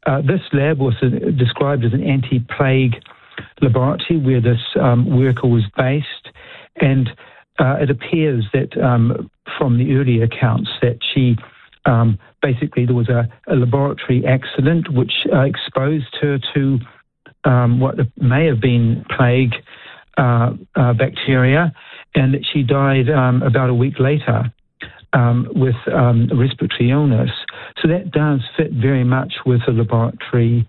this lab was described as an anti-plague laboratory where this worker was based, and it appears that from the early accounts that she basically there was a laboratory accident which exposed her to what may have been plague bacteria, and that she died about a week later with a respiratory illness. So that does fit very much with a laboratory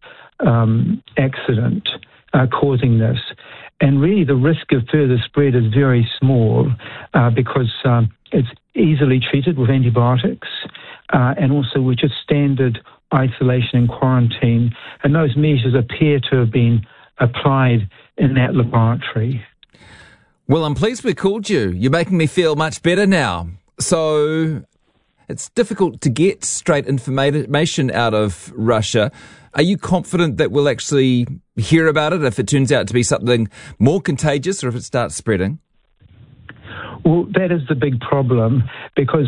accident causing this. And really the risk of further spread is very small because it's easily treated with antibiotics and also with just standard isolation and quarantine. And those measures appear to have been applied in that laboratory. Well, I'm pleased we called you. You're making me feel much better now. So it's difficult to get straight information out of Russia. Are you confident that we'll actually hear about it if it turns out to be something more contagious or if it starts spreading? Well, that is the big problem because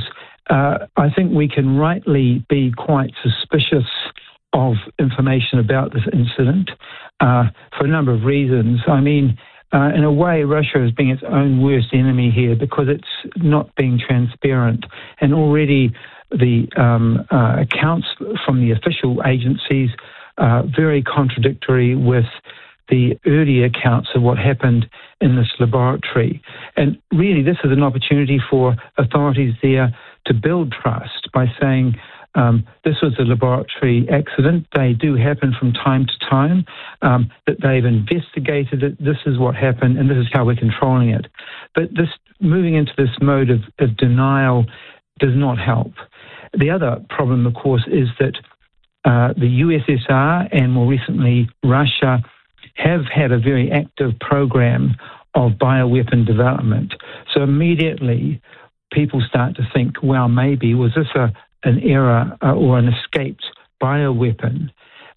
I think we can rightly be quite suspicious of information about this incident for a number of reasons. I mean, in a way, Russia is being its own worst enemy here because it's not being transparent. And already the accounts from the official agencies are very contradictory with the early accounts of what happened in this laboratory. And really, this is an opportunity for authorities there to build trust by saying, this was a laboratory accident. They do happen from time to time, that they've investigated it. This is what happened, and this is how we're controlling it. But this moving into this mode of denial does not help. The other problem, of course, is that the USSR and more recently Russia have had a very active program of bioweapon development. So immediately people start to think, well, maybe was this an error or an escaped bioweapon?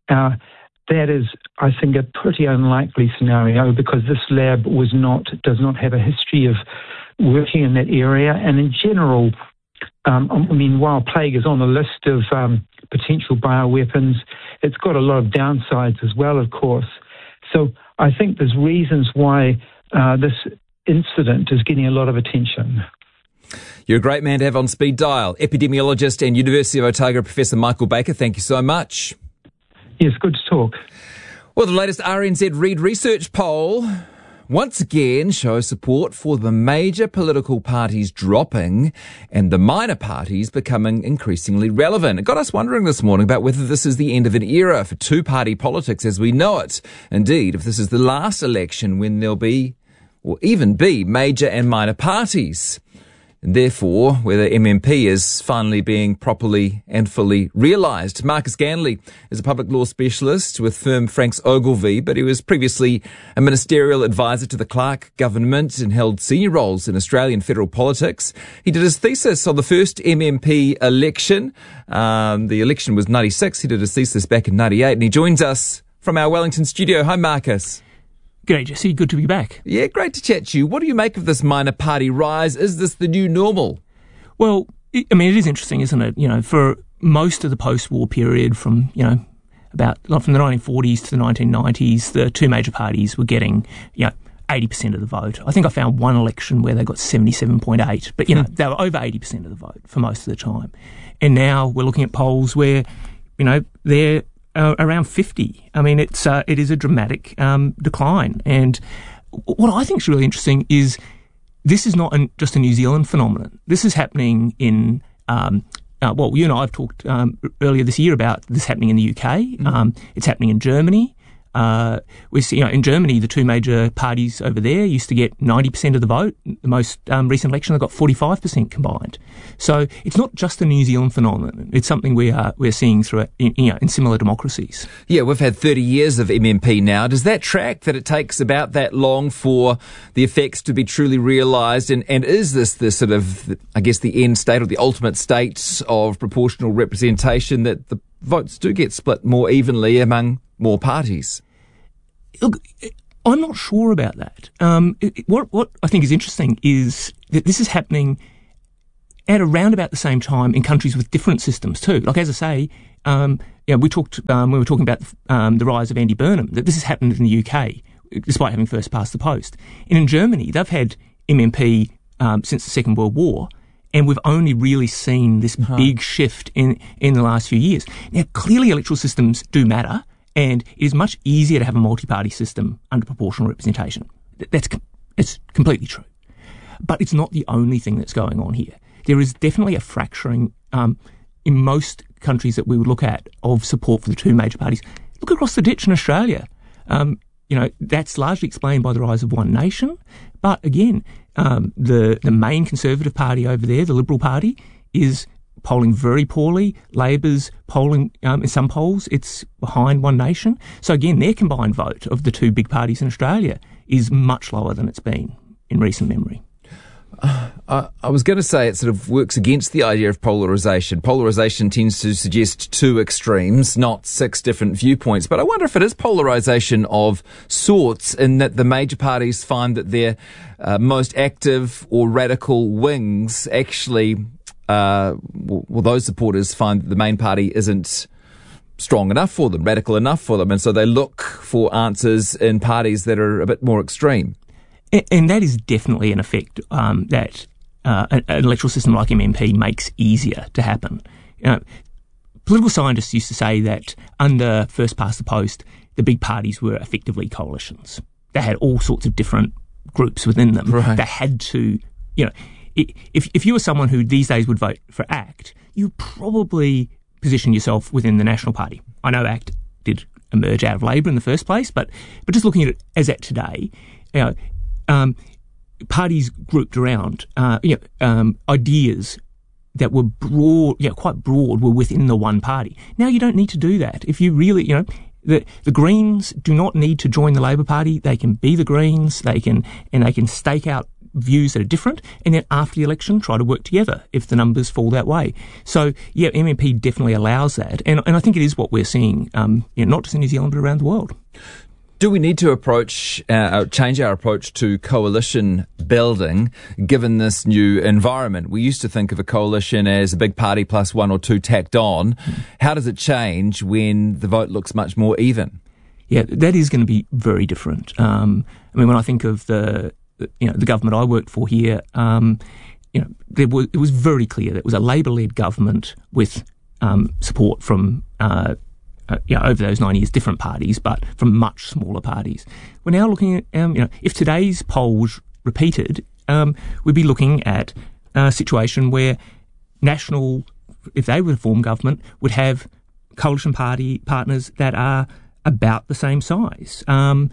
That is, I think, a pretty unlikely scenario because this lab does not have a history of working in that area. And in general, I mean, while plague is on the list of potential bioweapons, it's got a lot of downsides as well, of course. So I think there's reasons why this incident is getting a lot of attention. You're a great man to have on speed dial. Epidemiologist and University of Otago Professor Michael Baker, thank you so much. Yes, good to talk. Well, the latest RNZ Reid Research poll once again shows support for the major political parties dropping and the minor parties becoming increasingly relevant. It got us wondering this morning about whether this is the end of an era for two-party politics as we know it. Indeed, if this is the last election when there'll be, or even be, major and minor parties. And therefore, whether MMP is finally being properly and fully realised. Marcus Ganley is a public law specialist with firm Franks Ogilvie, but he was previously a ministerial advisor to the Clark government and held senior roles in Australian federal politics. He did his thesis on the first MMP election. The election was 96. He did his thesis back in 98, and he joins us from our Wellington studio. Hi, Marcus. G'day, Jesse. Good to be back. Yeah, great to chat to you. What do you make of this minor party rise? Is this the new normal? Well, I mean, it is interesting, isn't it? You know, for most of the post-war period from the 1940s to the 1990s, the two major parties were getting, 80% of the vote. I think I found one election where they got 77.8, but, they were over 80% of the vote for most of the time. And now we're looking at polls where, they're around 50. I mean, it is a dramatic decline. And what I think is really interesting is this is not just a New Zealand phenomenon. This is happening in, you and I have talked earlier this year about this happening in the UK. It's happening in Germany. We see, in Germany, the two major parties over there used to get 90% of the vote. The most recent election, they got 45% combined. So it's not just a New Zealand phenomenon. It's something we're seeing through in similar democracies. Yeah, we've had 30 years of MMP now. Does that track that it takes about that long for the effects to be truly realised? And is this the sort of, I guess, the end state or the ultimate state of proportional representation that the votes do get split more evenly among more parties? Look, I'm not sure about that. What I think is interesting is that this is happening at around about the same time in countries with different systems too. Like, as I say, we were talking about the rise of Andy Burnham, that this has happened in the UK, despite having first past the post. And in Germany, they've had MMP since the Second World War, and we've only really seen this big shift in the last few years. Now, clearly electoral systems do matter, and it is much easier to have a multi-party system under proportional representation. It's completely true. But it's not the only thing that's going on here. There is definitely a fracturing in most countries that we would look at of support for the two major parties. Look across the ditch in Australia. That's largely explained by the rise of One Nation. But again, the main Conservative party over there, the Liberal Party, is polling very poorly. Labor's polling, in some polls, it's behind One Nation. So again, their combined vote of the two big parties in Australia is much lower than it's been in recent memory. I was going to say it sort of works against the idea of polarisation. Polarisation tends to suggest two extremes, not six different viewpoints. But I wonder if it is polarisation of sorts in that the major parties find that their most active or radical wings actually, those supporters find that the main party isn't strong enough for them, radical enough for them. And so they look for answers in parties that are a bit more extreme. And that is definitely an effect that an electoral system like MMP makes easier to happen. Political scientists used to say that under first past the post, the big parties were effectively coalitions. They had all sorts of different groups within them. Right. They had to, if you were someone who these days would vote for ACT, you probably position yourself within the National Party. I know ACT did emerge out of Labor in the first place, but just looking at it as at today, parties grouped around ideas that were broad, quite broad, were within the one party. Now you don't need to do that. If you really, the Greens do not need to join the Labor Party. They can be the Greens. They can stake out views that are different, and then after the election try to work together if the numbers fall that way. So MMP definitely allows that, and I think it is what we're seeing, not just in New Zealand but around the world. Do we need to change our approach to coalition building given this new environment? We used to think of a coalition as a big party plus one or two tacked on. How does it change when the vote looks much more even? Yeah, that is going to be very different. When I think of the government I worked for here, it was very clear that it was a Labor-led government with support from over those 9 years, different parties, but from much smaller parties. We're now looking at, if today's polls repeated, we'd be looking at a situation where if they were to form government, would have coalition party partners that are about the same size.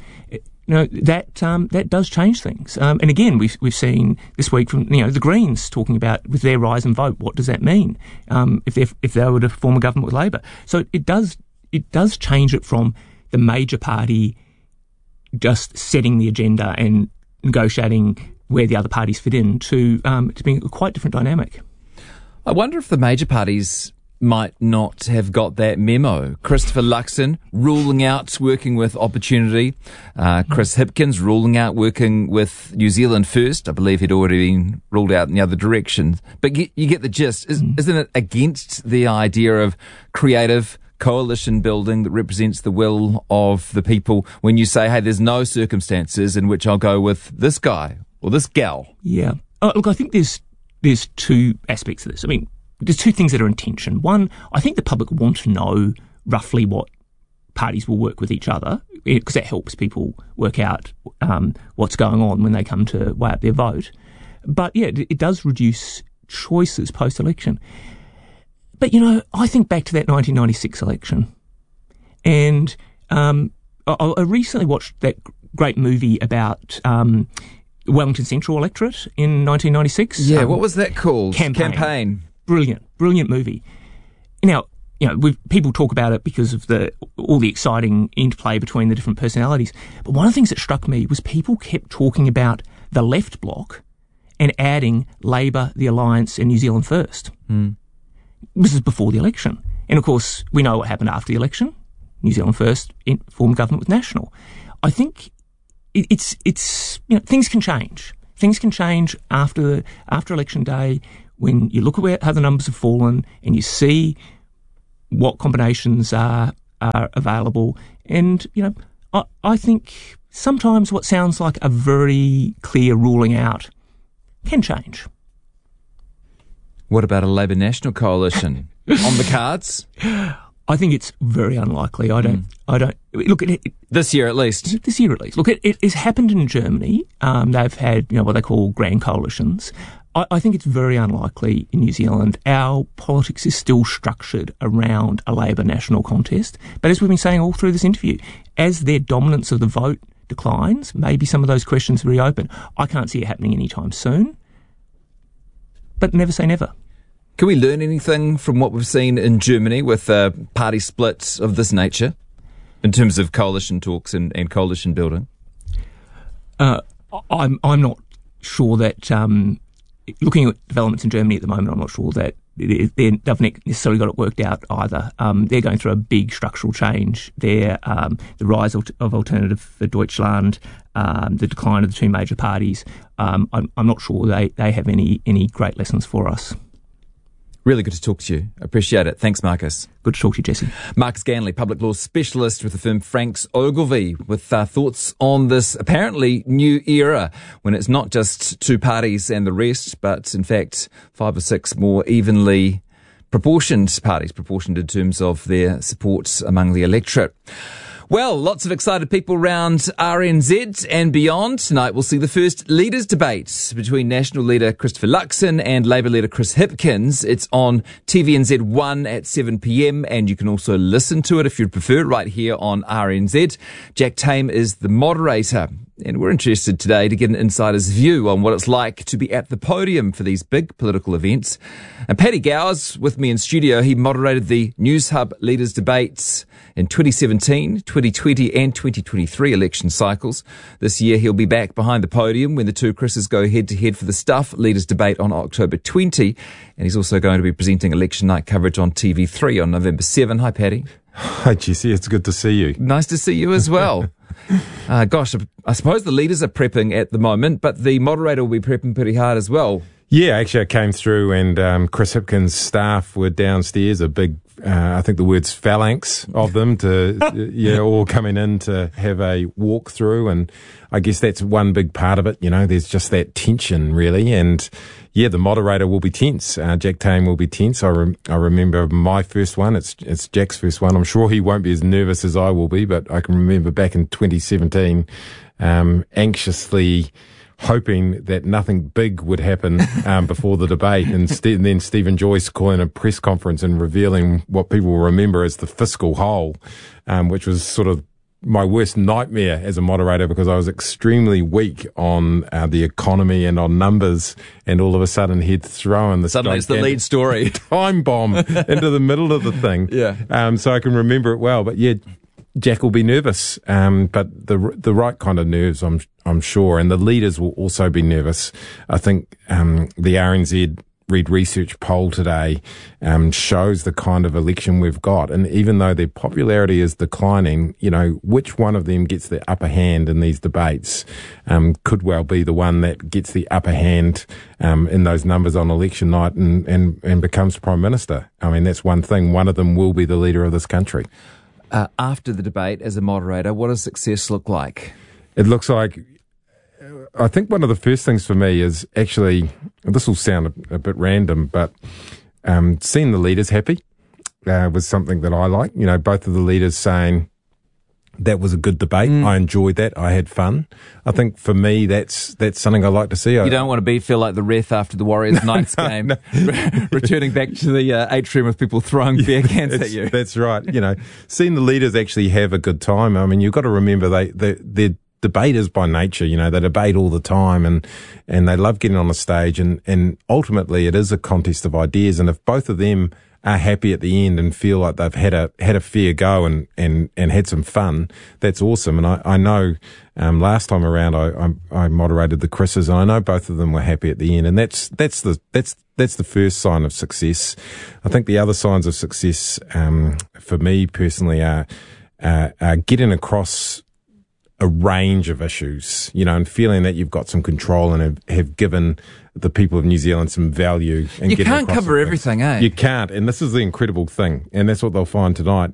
That does change things. And again, we've seen this week from the Greens talking about with their rise and vote, what does that mean if they were to form a government with Labor? So it does change it from the major party just setting the agenda and negotiating where the other parties fit in to being a quite different dynamic. I wonder if the major parties might not have got that memo. Christopher Luxon ruling out working with Opportunity. Chris Hipkins ruling out working with New Zealand First. I believe he'd already been ruled out in the other direction. But you get the gist. Isn't it against the idea of creative coalition building that represents the will of the people when you say, hey, there's no circumstances in which I'll go with this guy or this gal? Yeah. Look, I think there's two aspects of this. There's two things that are in tension. One, I think the public want to know roughly what parties will work with each other because that helps people work out what's going on when they come to weigh up their vote. But yeah, it does reduce choices post-election. But, I think back to that 1996 election, and I recently watched that great movie about the Wellington Central electorate in 1996. Yeah, what was that called? Campaign. Brilliant movie. Now, people talk about it because of all the exciting interplay between the different personalities. But one of the things that struck me was people kept talking about the left bloc and adding Labor, the Alliance, and New Zealand First. This is before the election. And of course, we know what happened after the election. New Zealand First formed government with National. I think it's things can change. Things can change after election day when you look at how the numbers have fallen and you see what combinations are available. And, I think sometimes what sounds like a very clear ruling out can change. What about a Labour National Coalition? On the cards? I think it's very unlikely. I don't look at it. This year at least. This year at least. Look, it has happened in Germany. They've had, what they call grand coalitions. I think it's very unlikely in New Zealand. Our politics is still structured around a Labour national contest. But as we've been saying all through this interview, as their dominance of the vote declines, maybe some of those questions reopen. I can't see it happening anytime soon. But never say never. Can we learn anything from what we've seen in Germany with a party split of this nature in terms of coalition talks and coalition building? I'm not sure that, looking at developments in Germany at the moment, I'm not sure that they haven't necessarily got it worked out either. They're going through a big structural change there. The rise of Alternative for Deutschland, the decline of the two major parties. I'm not sure they have any great lessons for us. Really good to talk to you. Appreciate it. Thanks, Marcus. Good to talk to you, Jesse. Marcus Ganley, public law specialist with the firm Franks Ogilvie, with thoughts on this apparently new era when it's not just two parties and the rest, but in fact 5 or 6 more evenly proportioned parties, proportioned in terms of their support among the electorate. Well, lots of excited people around RNZ and beyond. Tonight we'll see the first leaders' debate between National leader Christopher Luxon and Labour leader Chris Hipkins. It's on TVNZ1 at 7pm, and you can also listen to it if you'd prefer right here on RNZ. Jack Tame is the moderator, and we're interested today to get an insider's view on what it's like to be at the podium for these big political events. And Paddy Gowers with me in studio. He moderated the News Hub leaders' debates in 2017, 2020 and 2023 election cycles. This year he'll be back behind the podium when the two Chris's go head-to-head for the Stuff leaders debate on October 20. And he's also going to be presenting election night coverage on TV3 on November 7. Hi, Paddy. Hi, Jesse. It's good to see you. Nice to see you as well. Gosh, I suppose the leaders are prepping at the moment, but the moderator will be prepping pretty hard as well. Yeah, actually I came through and Chris Hipkins' staff were downstairs, a big, I think the word's phalanx of them to, all coming in to have a walk through. And I guess that's one big part of it. There's just that tension really. And yeah, the moderator will be tense. Jack Tame will be tense. I remember my first one. It's Jack's first one. I'm sure he won't be as nervous as I will be, but I can remember back in 2017, anxiously hoping that nothing big would happen before the debate, and then Stephen Joyce calling a press conference and revealing what people will remember as the fiscal hole, which was sort of my worst nightmare as a moderator because I was extremely weak on the economy and on numbers, and all of a sudden he'd throw in this suddenly it's the lead story time bomb into the middle of the thing. Yeah. So I can remember it well, but yeah. Jack will be nervous, but the right kind of nerves, I'm sure, and the leaders will also be nervous. I think the RNZ Reid Research poll today shows the kind of election we've got, and even though their popularity is declining, which one of them gets the upper hand in these debates could well be the one that gets the upper hand in those numbers on election night and becomes Prime Minister. I mean, that's one thing. One of them will be the leader of this country. After the debate, as a moderator, what does success look like? It looks like, I think one of the first things for me is actually, this will sound a bit random, but seeing the leaders happy was something that I like. Both of the leaders saying, that was a good debate. I enjoyed that. I had fun. I think for me, that's something I like to see. You don't want to feel like the ref after the Warriors Knights game, returning back to the atrium with people throwing beer cans at you. That's right. Seeing the leaders actually have a good time. I mean, you've got to remember they're debaters by nature. They debate all the time and they love getting on the stage, and ultimately it is a contest of ideas. And if both of them are happy at the end and feel like they've had a fair go and had some fun, that's awesome. And I know last time around I moderated the Chris's, and I know both of them were happy at the end, and that's the first sign of success. I think the other signs of success for me personally are getting across a range of issues, and feeling that you've got some control and have given the people of New Zealand some value. And you can't cover everything, eh? You can't, and this is the incredible thing, and that's what they'll find tonight.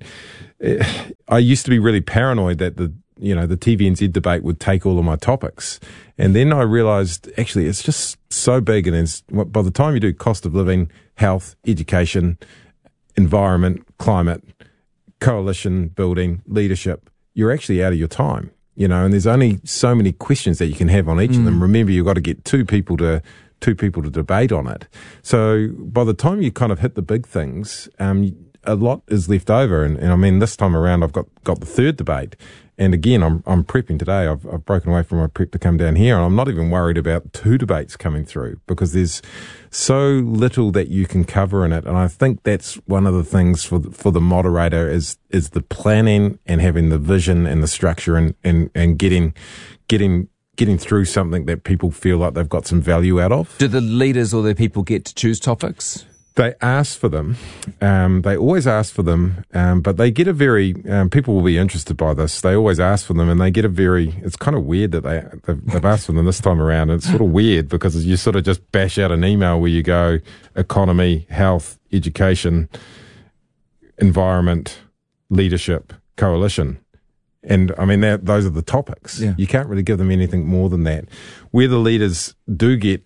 I used to be really paranoid that the TVNZ debate would take all of my topics, and then I realised actually it's just so big, and by the time you do cost of living, health, education, environment, climate, coalition building, leadership, you're actually out of your time. And there's only so many questions that you can have on each of them. Remember, you've got to get two people to debate on it. So by the time you kind of hit the big things, a lot is left over. And I mean, this time around, I've got the third debate. And again, I'm prepping today. I've broken away from my prep to come down here, and I'm not even worried about two debates coming through because there's so little that you can cover in it. And I think that's one of the things for the moderator is the planning and having the vision and the structure and getting through something that people feel like they've got some value out of. Do the leaders or their people get to choose topics? They ask for them. They always ask for them, but they get a very, people will be interested by this. They always ask for them and they get it's kind of weird that they've asked for them this time around. And it's sort of weird because you sort of just bash out an email where you go economy, health, education, environment, leadership, coalition. And I mean, those are the topics. Yeah. You can't really give them anything more than that. Where the leaders do get,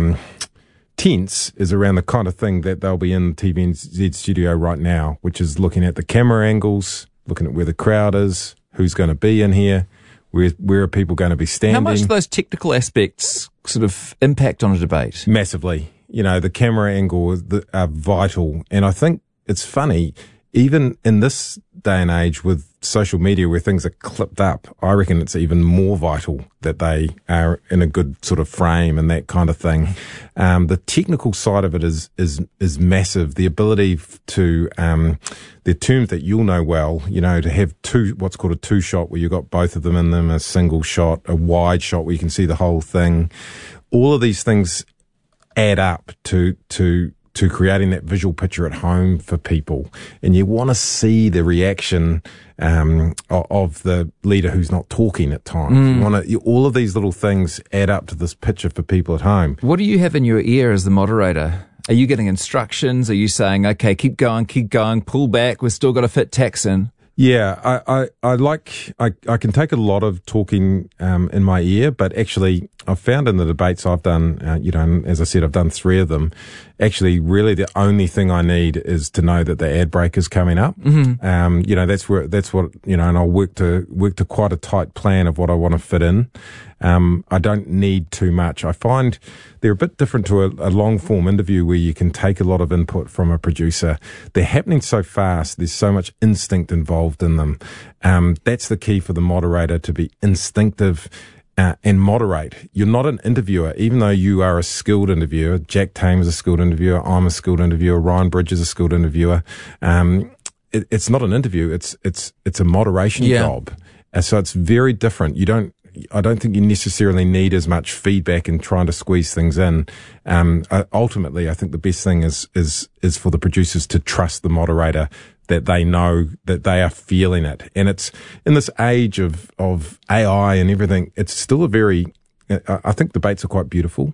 tense is around the kind of thing that they'll be in the TVNZ studio right now, which is looking at the camera angles, looking at where the crowd is, who's going to be in here, where are people going to be standing. How much do those technical aspects sort of impact on a debate? Massively. The camera angle are vital. And I think it's funny, even in this day and age with social media where things are clipped up, I reckon it's even more vital that they are in a good sort of frame and that kind of thing. The technical side of it is massive. The ability to, the terms that you'll know well, to have what's called a two shot where you've got both of them in them, a single shot, a wide shot where you can see the whole thing. All of these things add up to creating that visual picture at home for people. And you want to see the reaction of the leader who's not talking at times. All of these little things add up to this picture for people at home. What do you have in your ear as the moderator? Are you getting instructions? Are you saying, okay, keep going, pull back, we've still got to fit tax in? Yeah, I can take a lot of talking in my ear, but actually I've found in the debates I've done, as I said, I've done 3 of them. Actually, really the only thing I need is to know that the ad break is coming up. Mm-hmm. That's what, and I'll work to quite a tight plan of what I want to fit in. I don't need too much. I find they're a bit different to a long form interview where you can take a lot of input from a producer. They're happening so fast. There's so much instinct involved in them. That's the key for the moderator, to be instinctive and moderate. You're not an interviewer, even though you are a skilled interviewer. Jack Tame is a skilled interviewer. I'm a skilled interviewer. Ryan Bridge is a skilled interviewer. It's not an interview. It's a moderation job. So it's very different. I don't think you necessarily need as much feedback in trying to squeeze things in. Ultimately, I think the best thing is for the producers to trust the moderator, that they know that they are feeling it. And it's in this age of AI and everything, it's still I think debates are quite beautiful.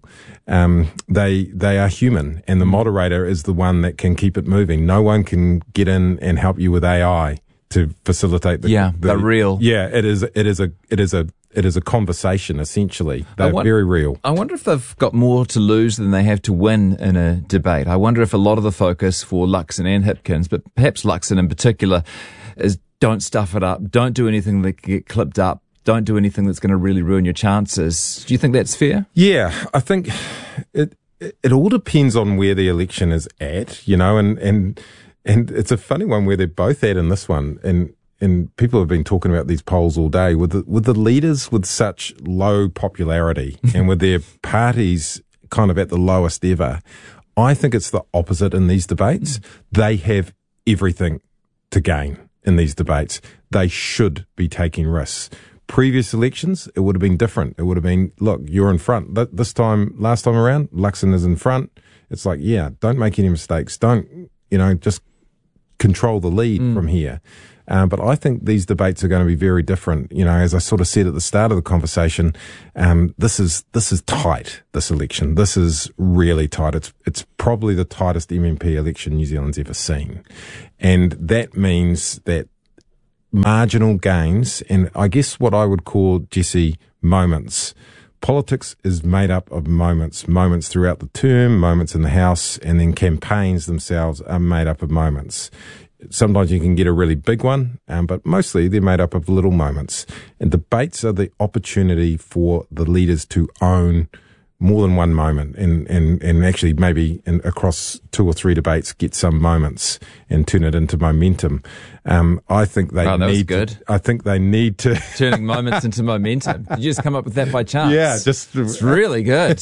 They are human, and the moderator is the one that can keep it moving. No one can get in and help you with AI to facilitate the real. Yeah, it is a conversation, essentially. They're very real. I wonder if they've got more to lose than they have to win in a debate. I wonder if a lot of the focus for Luxon and Hipkins, but perhaps Luxon in particular, is don't stuff it up, don't do anything that can get clipped up, don't do anything that's going to really ruin your chances. Do you think that's fair? Yeah, I think it all depends on where the election is at, and it's a funny one where they're both at in this one. And people have been talking about these polls all day with the leaders with such low popularity and with their parties kind of at the lowest ever. I think it's the opposite in these debates. They have everything to gain in these debates. They should be taking risks. Previous elections, it would have been different. It would have been, look, you're in front. Last time around, Luxon is in front. It's like, don't make any mistakes. Don't, just control the lead from here. But I think these debates are going to be very different. You know, as I sort of said at the start of the conversation, this is tight, this election. This is really tight. It's probably the tightest MMP election New Zealand's ever seen. And that means that marginal gains, and I guess what I would call, Jesse, moments. Politics is made up of moments throughout the term, moments in the House, and then campaigns themselves are made up of moments. Sometimes you can get a really big one, but mostly they're made up of little moments. And debates are the opportunity for the leaders to own more than one moment and actually maybe across 2 or 3 debates get some moments and turn it into momentum. I think they need good. I think they need to turning moments into momentum. Did you just come up with that by chance? Yeah, it's really good.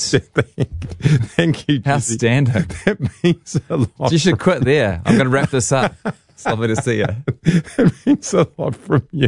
Thank you, Jesse. Outstanding. That means a lot. You should quit there. I'm going to wrap this up. It's lovely to see you. It means a lot from you.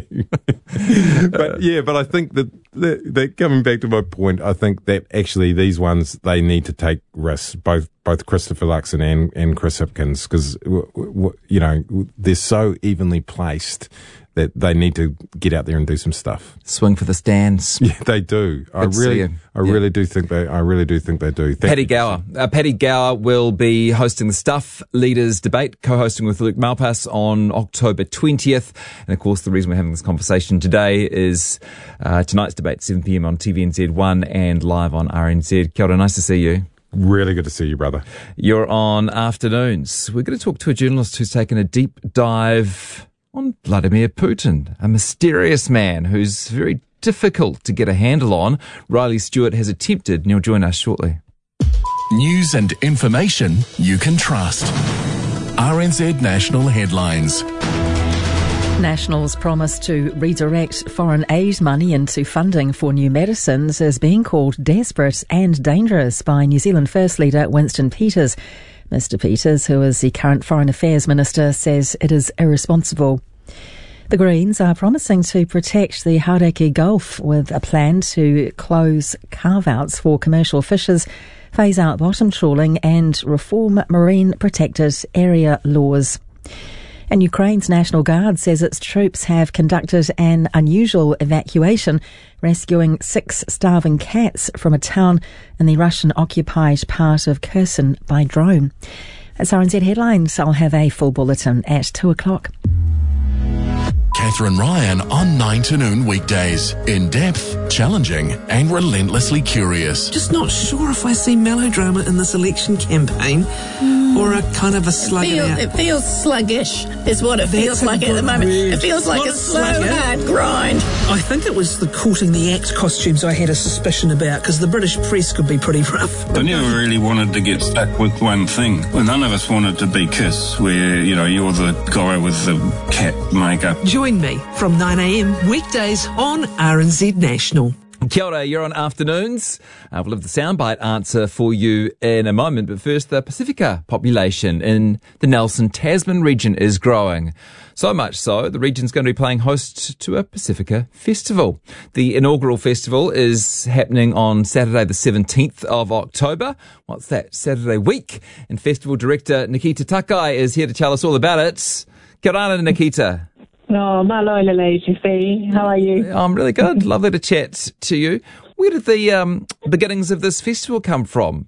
But I think that coming back to my point, I think that actually these ones, they need to take risks, both Christopher Luxon and Chris Hipkins, because, you know, they're so evenly placed that they need to get out there and do some stuff. Swing for the stands. Yeah, they do. I really do think they do. Paddy Gower. Paddy Gower will be hosting the Stuff Leaders debate, co-hosting with Luke Malpass on October 20th. And of course, the reason we're having this conversation today is tonight's debate, 7 p.m. on TVNZ1 and live on RNZ. Kia ora, nice to see you. Really good to see you, brother. You're on Afternoons. We're going to talk to a journalist who's taken a deep dive on Vladimir Putin, a mysterious man who's very difficult to get a handle on. Riley Stewart has attempted, and he'll join us shortly. News and information you can trust. RNZ National Headlines. Nationals' promise to redirect foreign aid money into funding for new medicines is being called desperate and dangerous by New Zealand First Leader Winston Peters. Mr. Peters, who is the current Foreign Affairs Minister, says it is irresponsible. The Greens are promising to protect the Hauraki Gulf with a plan to close carve-outs for commercial fishers, phase out bottom trawling and reform marine protected area laws. And Ukraine's National Guard says its troops have conducted an unusual evacuation, rescuing 6 starving cats from a town in the Russian-occupied part of Kherson by drone. That's RNZ Headlines. I'll have a full bulletin at 2 o'clock. Catherine Ryan on 9 to noon weekdays. In-depth, challenging and relentlessly curious. Just not sure if I see melodrama in this election campaign or a kind of a slug it out. It feels sluggish is what it feels like at the moment. It feels like a slow, hard grind. I think it was the Courting the Act costumes I had a suspicion about, because the British press could be pretty rough. I never really wanted to get stuck with one thing. Well, none of us wanted to be Kiss, where, you know, you're the guy with the cat makeup. Join me from 9 a.m. weekdays on RNZ National. Kia ora, you're on Afternoons. We'll have the soundbite answer for you in a moment, but first, the Pacifica population in the Nelson Tasman region is growing. So much so, the region's going to be playing host to a Pacifica festival. The inaugural festival is happening on Saturday the 17th of October. What's that? Saturday week. And festival director Nikita Takai is here to tell us all about it. Kia ora, Nikita. Oh, malo lele, Jesse. How are you? I'm really good. Lovely to chat to you. Where did the beginnings of this festival come from?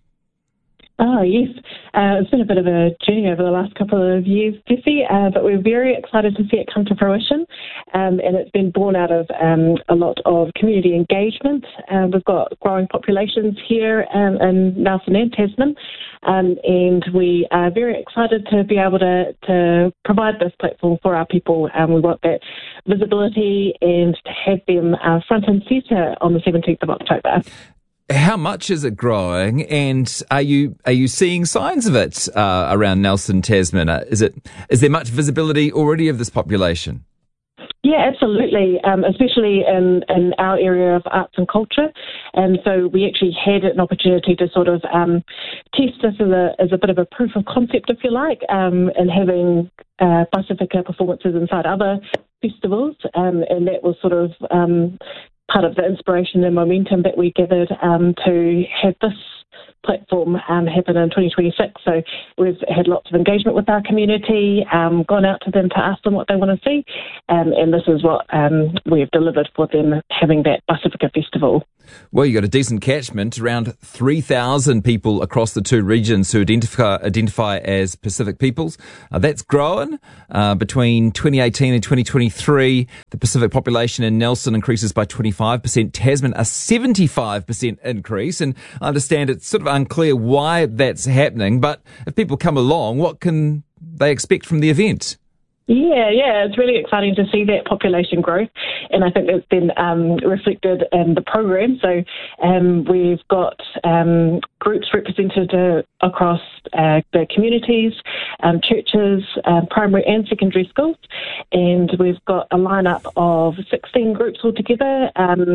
Oh, yes. It's been a bit of a journey over the last couple of years, Jesse, but we're very excited to see it come to fruition. And it's been born out of a lot of community engagement. We've got growing populations here in Nelson and Tasman. And we are very excited to be able to provide this platform for our people. We want that visibility and to have them front and centre on the 17th of October. How much is it growing, and are you seeing signs of it around Nelson, Tasman? Is there much visibility already of this population? Yeah, absolutely, especially in our area of arts and culture. And so we actually had an opportunity to sort of test this as a bit of a proof of concept, if you like, and having Pacifica performances inside other festivals. And that was sort of part of the inspiration and momentum that we gathered to have this platform happen in 2026. So we've had lots of engagement with our community, gone out to them to ask them what they want to see, and this is what we've delivered for them, having that Pasifika Festival. Well, you got a decent catchment, around 3,000 people across the two regions who identify as Pacific peoples. That's grown. Between 2018 and 2023, the Pacific population in Nelson increases by 25%, Tasman a 75% increase, and I understand it's sort of unclear why that's happening, but if people come along, what can they expect from the event? Yeah, it's really exciting to see that population growth, and I think that's been reflected in the program. So we've got groups represented across the communities, churches, primary and secondary schools, and we've got a lineup of 16 groups altogether,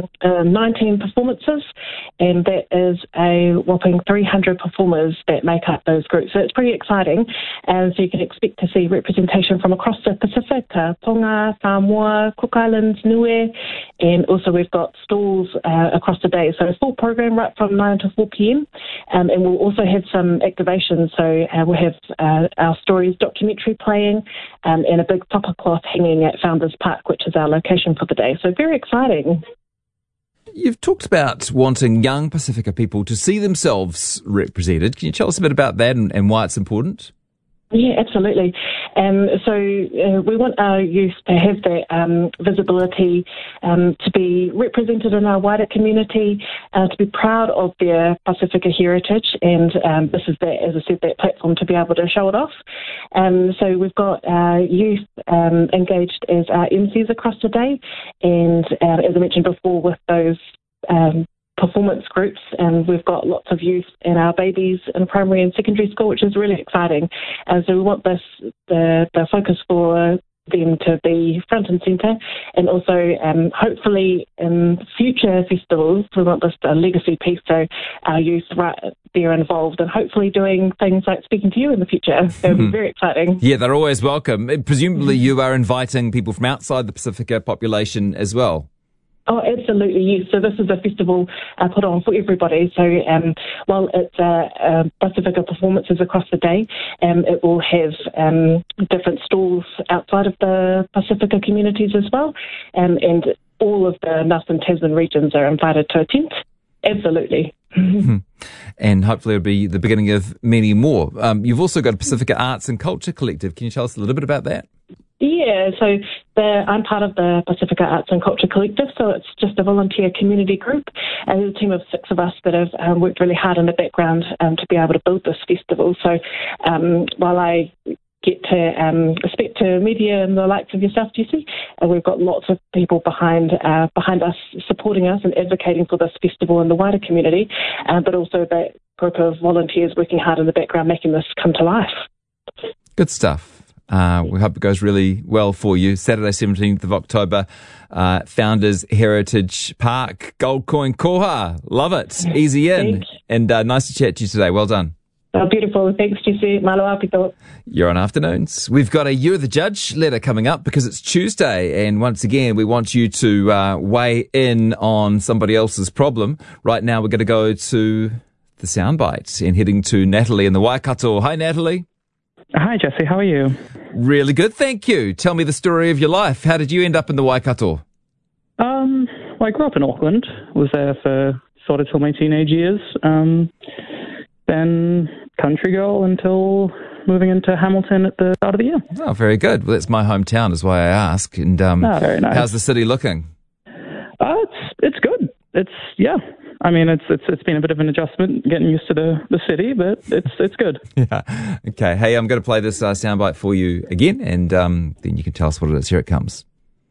19 performances, and that is a whopping 300 performers that make up those groups. So it's pretty exciting, and so you can expect to see representation from across the Pacific, Tonga, Samoa, Cook Islands, Niue, and also we've got stalls across the day. So a full program right from 9 to 4 p.m. And we'll also have some activations. So we'll have our stories documentary playing and a big tapa cloth hanging at Founders Park, which is our location for the day. So very exciting. You've talked about wanting young Pasifika people to see themselves represented. Can you tell us a bit about that and why it's important? Yeah, absolutely. So we want our youth to have that visibility, to be represented in our wider community, to be proud of their Pasifika heritage, and this is that, as I said, that platform to be able to show it off. So we've got our youth engaged as our MCs across the day, and as I mentioned before, with those performance groups, and we've got lots of youth and our babies in primary and secondary school, which is really exciting. So we want the focus for them to be front and centre, and also hopefully in future festivals we want this a legacy piece, so our youth right there involved and hopefully doing things like speaking to you in the future. That would be very exciting. Yeah, they're always welcome. Presumably you are inviting people from outside the Pasifika population as well. Oh, absolutely, yes. So this is a festival put on for everybody. So while it's Pasifika performances across the day, it will have different stalls outside of the Pasifika communities as well. And all of the Nelson Tasman regions are invited to attend. Absolutely. And hopefully it'll be the beginning of many more. You've also got a Pasifika Arts and Culture Collective. Can you tell us a little bit about that? Yeah, so I'm part of the Pasifika Arts and Culture Collective, so it's just a volunteer community group, and there's a team of 6 of us that have worked really hard in the background to be able to build this festival. So while I get to speak to media and the likes of yourself, Jesse, we've got lots of people behind us, supporting us and advocating for this festival in the wider community, but also that group of volunteers working hard in the background making this come to life. Good stuff. We hope it goes really well for you. Saturday, 17th of October, Founders Heritage Park, Gold Coin Koha. Love it. Easy in. And nice to chat to you today. Well done. Oh, beautiful. Thanks, Jesse. Malo apito. You're on Afternoons. We've got a You're the Judge letter coming up because it's Tuesday. And once again, we want you to weigh in on somebody else's problem. Right now, we're going to go to the soundbite and heading to Natalie in the Waikato. Hi, Natalie. Hi, Jesse. How are you? Really good, thank you. Tell me the story of your life. How did you end up in the Waikato? Well, I grew up in Auckland. Was there for sort of till my teenage years. Then country girl until moving into Hamilton at the start of the year. Oh, very good. Well, that's my hometown, is why I ask. And very nice. How's the city looking? It's good. I mean, it's been a bit of an adjustment getting used to the city, but it's good. Yeah. Okay. Hey, I'm going to play this soundbite for you again, and then you can tell us what it is. Here it comes.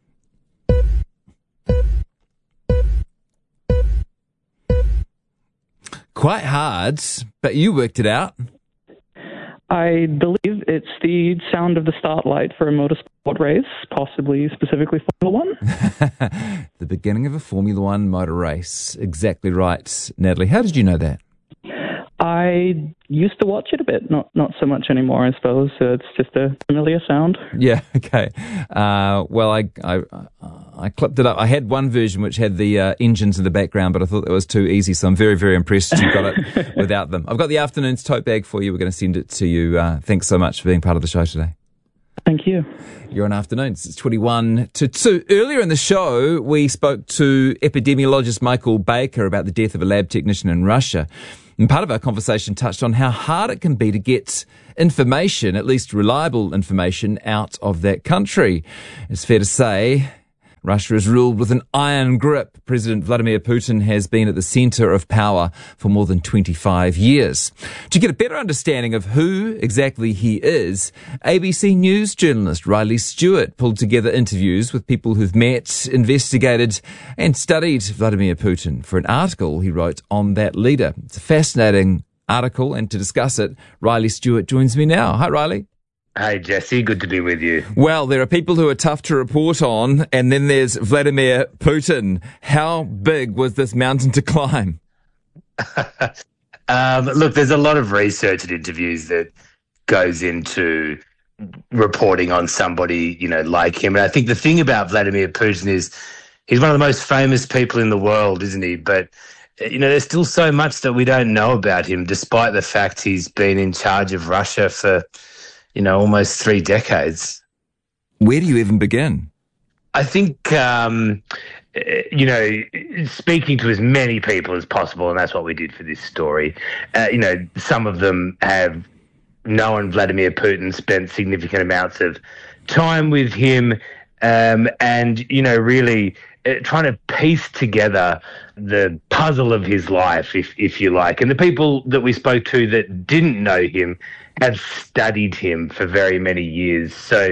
Quite hard, but you worked it out. I believe it's the sound of the start light for a motorsport race, possibly specifically Formula One. The beginning of a Formula One motor race. Exactly right, Natalie. How did you know that? I used to watch it a bit, not so much anymore, I suppose. It's just a familiar sound. Yeah, okay. Well, I clipped it up. I had one version which had the engines in the background, but I thought that was too easy, so I'm very, very impressed you got it without them. I've got the afternoon's tote bag for you. We're going to send it to you. Thanks so much for being part of the show today. Thank you. You're on Afternoons. It's 21 to 2. Earlier in the show, we spoke to epidemiologist Michael Baker about the death of a lab technician in Russia. And part of our conversation touched on how hard it can be to get information, at least reliable information, out of that country. It's fair to say Russia is ruled with an iron grip. President Vladimir Putin has been at the centre of power for more than 25 years. To get a better understanding of who exactly he is, ABC News journalist Riley Stewart pulled together interviews with people who've met, investigated and studied Vladimir Putin for an article he wrote on that leader. It's a fascinating article, and to discuss it, Riley Stewart joins me now. Hi, Riley. Hey, Jesse. Good to be with you. Well, there are people who are tough to report on, and then there's Vladimir Putin. How big was this mountain to climb? Look, there's a lot of research and interviews that goes into reporting on somebody, like him. And I think the thing about Vladimir Putin is he's one of the most famous people in the world, isn't he? But, there's still so much that we don't know about him, despite the fact he's been in charge of Russia for almost 3 decades. Where do you even begin? I think, speaking to as many people as possible, and that's what we did for this story, some of them have known Vladimir Putin, spent significant amounts of time with him, and, really trying to piece together the puzzle of his life, if you like. And the people that we spoke to that didn't know him have studied him for very many years. So,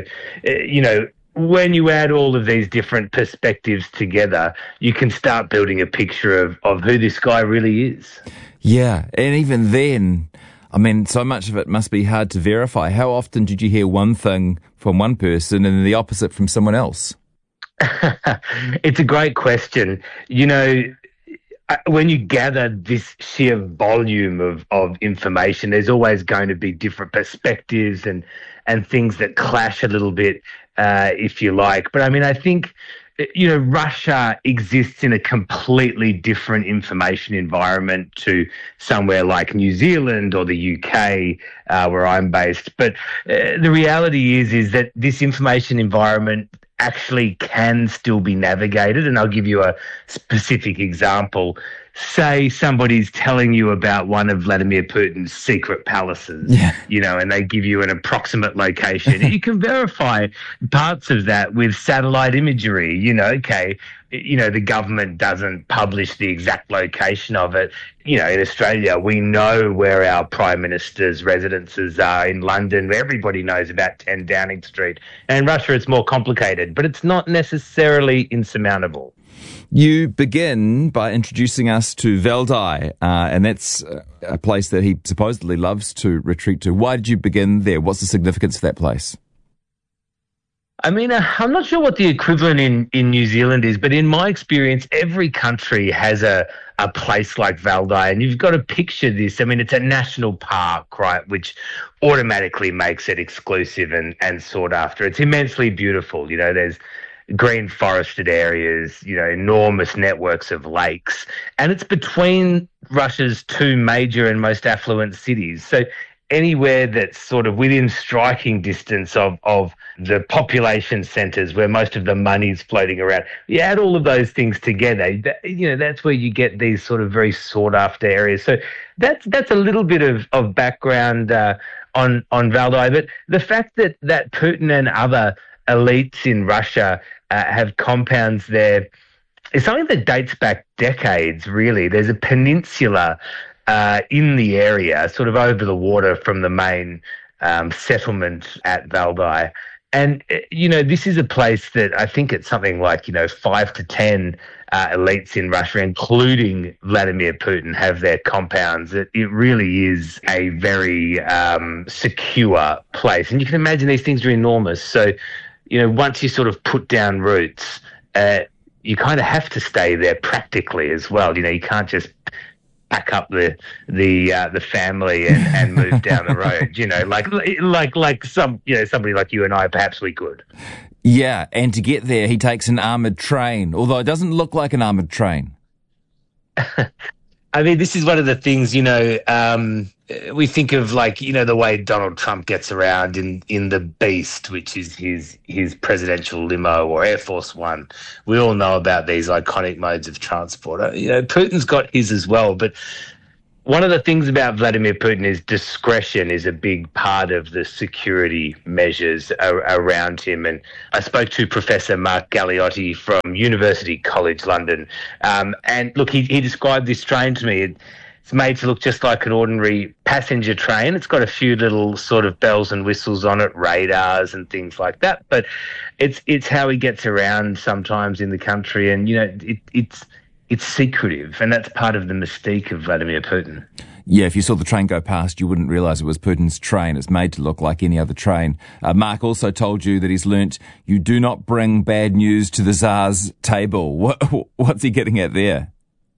when you add all of these different perspectives together, you can start building a picture of who this guy really is. Yeah, and even then, so much of it must be hard to verify. How often did you hear one thing from one person and the opposite from someone else? It's a great question. When you gather this sheer volume of information, there's always going to be different perspectives and things that clash a little bit, if you like. But I think, Russia exists in a completely different information environment to somewhere like New Zealand or the UK, where I'm based. But the reality is that this information environment actually can still be navigated. And I'll give you a specific example. Say somebody's telling you about one of Vladimir Putin's secret palaces, and they give you an approximate location. You can verify parts of that with satellite imagery. The government doesn't publish the exact location of it. In Australia, we know where our Prime Minister's residences are. In London, everybody knows about 10 Downing Street. And in Russia, it's more complicated, but it's not necessarily insurmountable. You begin by introducing us to Valdai, and that's a place that he supposedly loves to retreat to. Why did you begin there? What's the significance of that place? I'm not sure what the equivalent in New Zealand is, but in my experience, every country has a place like Valdai, and you've got to picture this. It's a national park, right, which automatically makes it exclusive and sought after. It's immensely beautiful. There's green forested areas, enormous networks of lakes, and it's between Russia's 2 major and most affluent cities. So anywhere that's sort of within striking distance of the population centres where most of the money's floating around, you add all of those things together, that's where you get these sort of very sought after areas. So that's a little bit of background on Valdai. But the fact that Putin and other elites in Russia have compounds there is something that dates back decades, really. There's a peninsula in the area, sort of over the water from the main settlement at Valdai. And, this is a place that I think it's something like, 5 to 10 elites in Russia, including Vladimir Putin, have their compounds. It really is a very secure place. And you can imagine these things are enormous. So, once you sort of put down roots, you kind of have to stay there practically as well. You can't just pack up the family and move down the road. Like somebody like you and I, perhaps we could. Yeah, and to get there, he takes an armoured train, although it doesn't look like an armoured train. I mean, this is one of the things, we think of the way Donald Trump gets around in the Beast, which is his presidential limo or Air Force One. We all know about these iconic modes of transport. Putin's got his as well, but one of the things about Vladimir Putin is discretion is a big part of the security measures around him. And I spoke to Professor Mark Galliotti from University College London. And look, he described this train to me. It's made to look just like an ordinary passenger train. It's got a few little sort of bells and whistles on it, radars and things like that. But it's how he gets around sometimes in the country. And, it's secretive, and that's part of the mystique of Vladimir Putin. Yeah, if you saw the train go past, you wouldn't realise it was Putin's train. It's made to look like any other train. Mark also told you that he's learnt you do not bring bad news to the Tsar's table. What's he getting at there?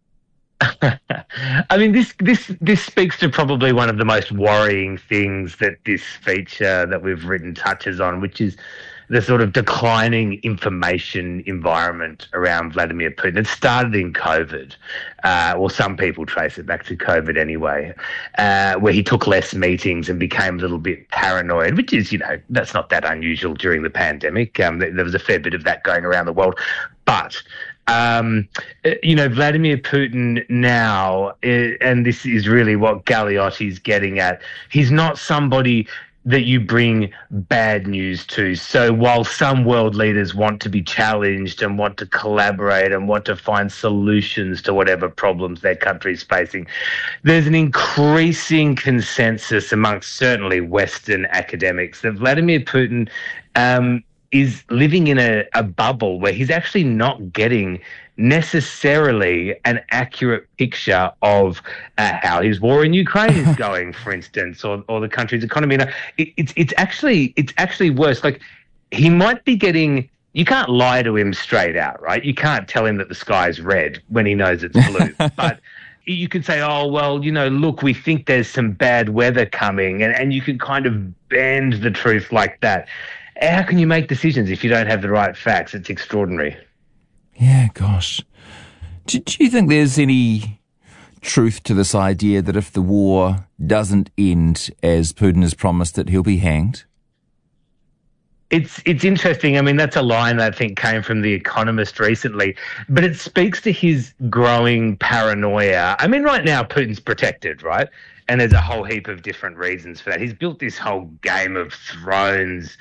I mean, this speaks to probably one of the most worrying things that this feature that we've written touches on, which is the sort of declining information environment around Vladimir Putin. It started in COVID, or some people trace it back to COVID anyway, where he took less meetings and became a little bit paranoid, which is, that's not that unusual during the pandemic. There was a fair bit of that going around the world. But Vladimir Putin now, and this is really what Galliotti's getting at, he's not somebody that you bring bad news to. So while some world leaders want to be challenged and want to collaborate and want to find solutions to whatever problems their country is facing, there's an increasing consensus amongst certainly Western academics that Vladimir Putin is living in a bubble where he's actually not getting necessarily an accurate picture of how his war in Ukraine is going, for instance, or the country's economy. It's actually worse. Like, he might be getting. You can't lie to him straight out, right? You can't tell him that the sky's red when he knows it's blue. But you can say, oh, well, look, we think there's some bad weather coming, and you can kind of bend the truth like that. How can you make decisions if you don't have the right facts? It's extraordinary. Yeah, gosh. Do you think there's any truth to this idea that if the war doesn't end as Putin has promised, that he'll be hanged? It's interesting. I mean, that's a line that I think came from The Economist recently, but it speaks to his growing paranoia. I mean, right now, Putin's protected, right? And there's a whole heap of different reasons for that. He's built this whole Game of Thrones,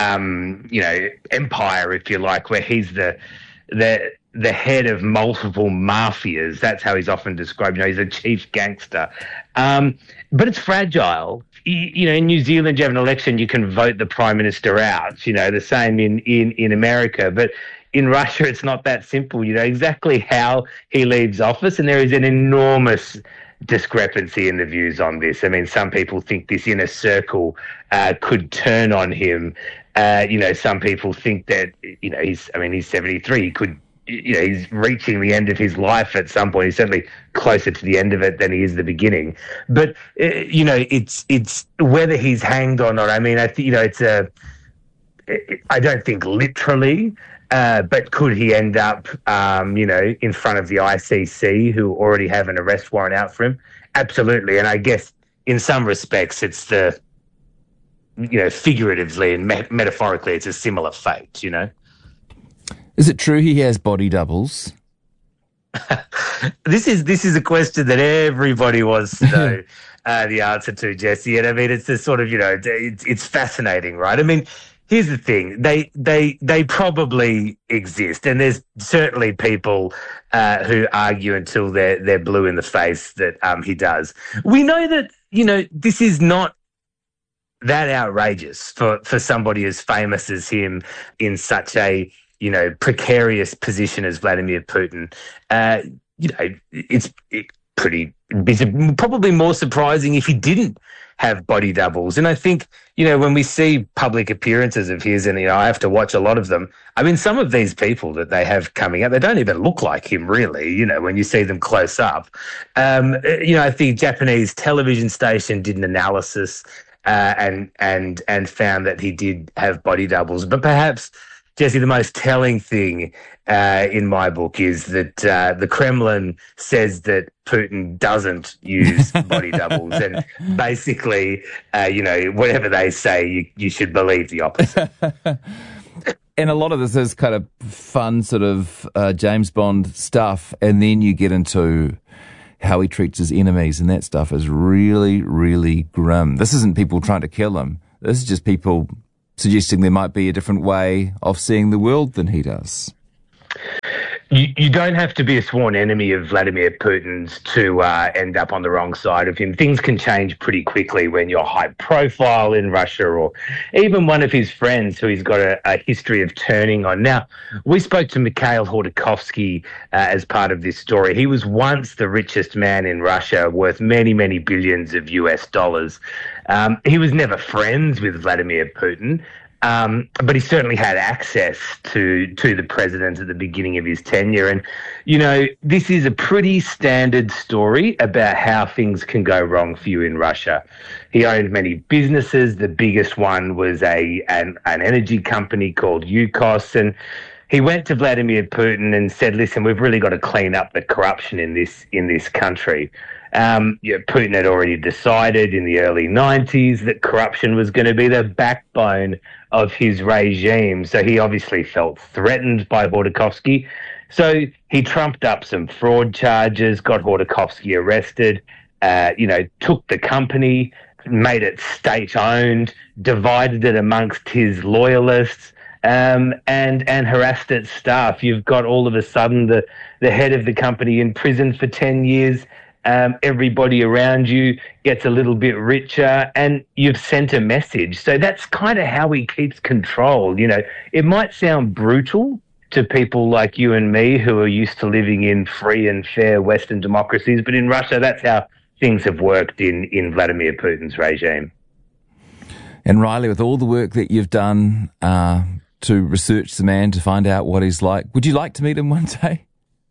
empire, if you like, where he's the head of multiple mafias. That's how he's often described. He's a chief gangster. But it's fragile. In New Zealand, you have an election, you can vote the prime minister out. The same in America. But in Russia, it's not that simple. You know exactly how he leaves office, and there is an enormous discrepancy in the views on this. I mean, some people think this inner circle could turn on him. Some people think that, he's 73. He could, he's reaching the end of his life at some point. He's certainly closer to the end of it than he is the beginning. But, it's whether he's hanged or not. I mean, I don't think literally, but could he end up, in front of the ICC, who already have an arrest warrant out for him? Absolutely. And I guess in some respects, it's figuratively and metaphorically, it's a similar fate, Is it true he has body doubles? This is a question that everybody wants to know the answer to, Jesse. And I mean, it's this sort of, it's fascinating, right? I mean, here's the thing. They probably exist. And there's certainly people who argue until they're blue in the face that he does. We know that, this is not that outrageous for somebody as famous as him in such a, precarious position as Vladimir Putin. It's probably more surprising if he didn't have body doubles. And I think, when we see public appearances of his, and, I have to watch a lot of them, I mean, some of these people that they have coming out, they don't even look like him, really, when you see them close up. I think a Japanese television station did an analysis and found that he did have body doubles. But perhaps Jesse, the most telling thing in my book is that the Kremlin says that Putin doesn't use body doubles, and basically, whatever they say, you should believe the opposite. And a lot of this is kind of fun sort of James Bond stuff, and then you get into how he treats his enemies, and that stuff is really, really grim. This isn't people trying to kill him. This is just people suggesting there might be a different way of seeing the world than he does. You don't have to be a sworn enemy of Vladimir Putin's to end up on the wrong side of him. Things can change pretty quickly when you're high profile in Russia, or even one of his friends who he's got a history of turning on. Now, we spoke to Mikhail Khodorkovsky as part of this story. He was once the richest man in Russia, worth many, many billions of US dollars. He was never friends with Vladimir Putin. But he certainly had access to the president at the beginning of his tenure. And, this is a pretty standard story about how things can go wrong for you in Russia. He owned many businesses. The biggest one was an energy company called Yukos. And he went to Vladimir Putin and said, listen, we've really got to clean up the corruption in this country. Putin had already decided in the early 90s that corruption was going to be the backbone of his regime. So he obviously felt threatened by Khodorkovsky. So he trumped up some fraud charges, got Khodorkovsky arrested, took the company, made it state-owned, divided it amongst his loyalists, and harassed its staff. You've got all of a sudden the head of the company in prison for 10 years. Everybody around you gets a little bit richer, and you've sent a message. So that's kind of how he keeps control. It might sound brutal to people like you and me who are used to living in free and fair Western democracies, but in Russia, that's how things have worked in Vladimir Putin's regime. And Riley, with all the work that you've done to research the man, to find out what he's like, would you like to meet him one day?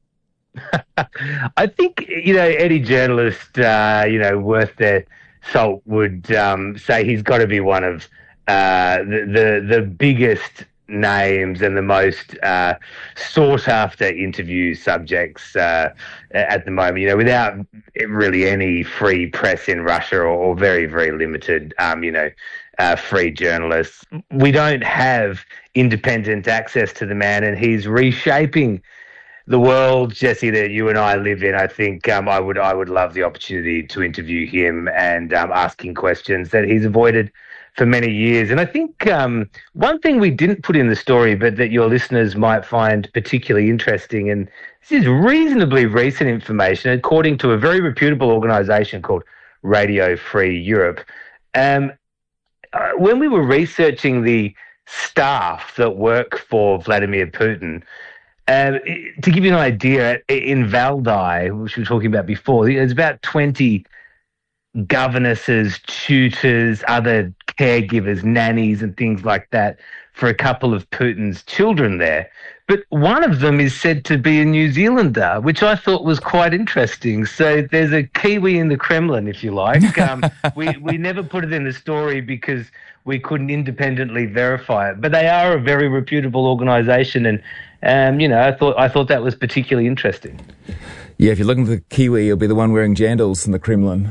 I think, any journalist, worth their salt would say he's got to be one of the biggest names and the most sought-after interview subjects at the moment, without really any free press in Russia or very, very limited, free journalists. We don't have independent access to the man, and he's reshaping the world, Jesse, that you and I live in. I think I would love the opportunity to interview him and asking questions that he's avoided for many years. And I think one thing we didn't put in the story, but that your listeners might find particularly interesting, and this is reasonably recent information, according to a very reputable organisation called Radio Free Europe. When we were researching the staff that work for Vladimir Putin, to give you an idea, in Valdai, which we were talking about before, there's about 20 governesses, tutors, other caregivers, nannies and things like that for a couple of Putin's children there. But one of them is said to be a New Zealander, which I thought was quite interesting. So there's a Kiwi in the Kremlin, if you like. We never put it in the story because we couldn't independently verify it. But they are a very reputable organisation, and I thought that was particularly interesting. Yeah, if you're looking for the Kiwi, you'll be the one wearing jandals in the Kremlin.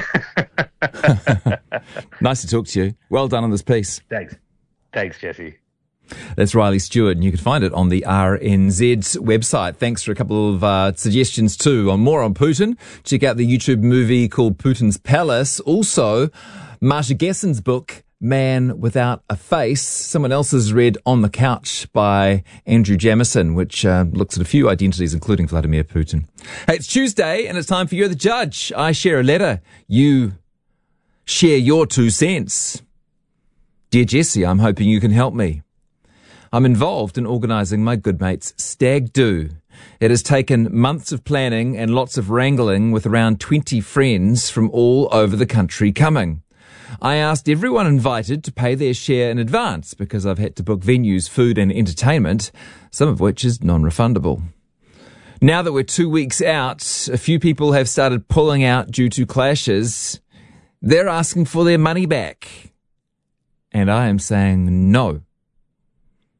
Nice to talk to you. Well done on this piece. Thanks, Jesse. That's Riley Stewart, and you can find it on the RNZ website. Thanks for a couple of suggestions too on more on Putin. Check out the YouTube movie called Putin's Palace. Also, Marcia Gessen's book, Man Without a Face. Someone else has read On the Couch by Andrew Jamison, which looks at a few identities, including Vladimir Putin. Hey, it's Tuesday, and it's time for You're the Judge. I share a letter. You share your 2 cents. Dear Jesse, I'm hoping you can help me. I'm involved in organising my good mate's stag do. It has taken months of planning and lots of wrangling with around 20 friends from all over the country coming. I asked everyone invited to pay their share in advance because I've had to book venues, food and entertainment, some of which is non-refundable. Now that we're 2 weeks out, a few people have started pulling out due to clashes. They're asking for their money back. And I am saying no.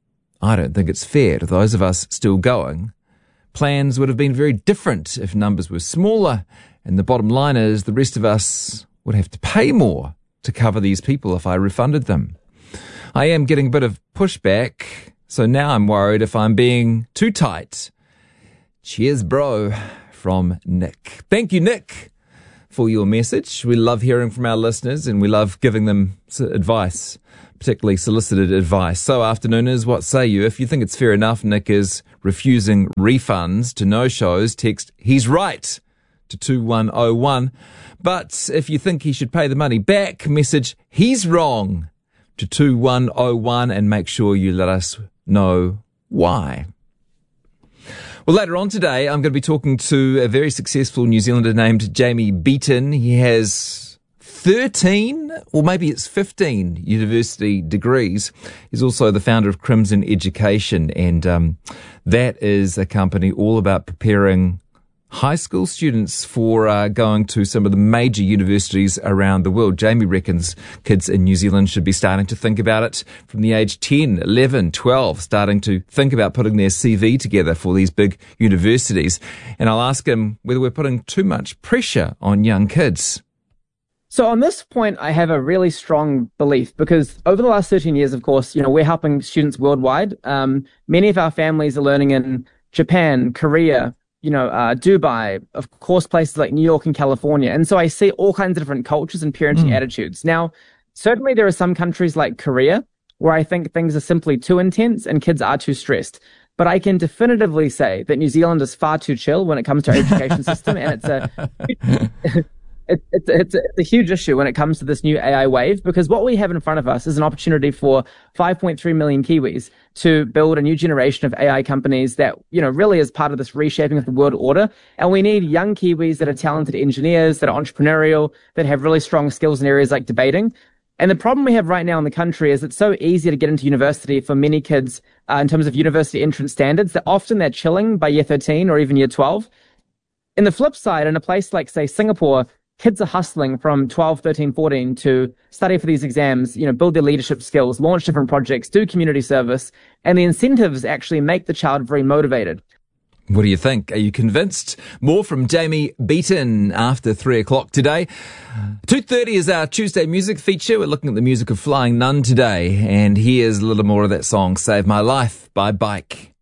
I don't think it's fair to those of us still going. Plans would have been very different if numbers were smaller, and the bottom line is the rest of us would have to pay more to cover these people if I refunded them. I am getting a bit of pushback, so now I'm worried if I'm being too tight. Cheers, bro, from Nick. Thank you, Nick, for your message. We love hearing from our listeners and we love giving them advice, particularly solicited advice. So, afternooners, what say you? If you think it's fair enough Nick is refusing refunds to no-shows, text "he's right" to 2101. But if you think he should pay the money back, message "he's wrong" to 2101 and make sure you let us know why. Well, later on today, I'm going to be talking to a very successful New Zealander named Jamie Beaton. He has 13, or maybe it's 15 university degrees. He's also the founder of Crimson Education, and that is a company all about preparing high school students for going to some of the major universities around the world. Jamie reckons kids in New Zealand should be starting to think about it from the age 10, 11, 12, starting to think about putting their CV together for these big universities. And I'll ask him whether we're putting too much pressure on young kids. So on this point, I have a really strong belief because over the last 13 years, of course, we're helping students worldwide. Many of our families are learning in Japan, Korea, Dubai, of course, places like New York and California. And so I see all kinds of different cultures and parenting attitudes. Now, certainly there are some countries like Korea where I think things are simply too intense and kids are too stressed. But I can definitively say that New Zealand is far too chill when it comes to our education system. And it's a huge issue when it comes to this new AI wave, because what we have in front of us is an opportunity for 5.3 million Kiwis to build a new generation of AI companies that, really is part of this reshaping of the world order. And we need young Kiwis that are talented engineers, that are entrepreneurial, that have really strong skills in areas like debating. And the problem we have right now in the country is it's so easy to get into university for many kids in terms of university entrance standards that often they're chilling by year 13 or even year 12. In the flip side, in a place like, say, Singapore, kids are hustling from 12, 13, 14 to study for these exams, build their leadership skills, launch different projects, do community service, and the incentives actually make the child very motivated. What do you think? Are you convinced? More from Jamie Beaton after 3 o'clock today. 2:30 is our Tuesday music feature. We're looking at the music of Flying Nun today, and here's a little more of that song, Save My Life by Bike.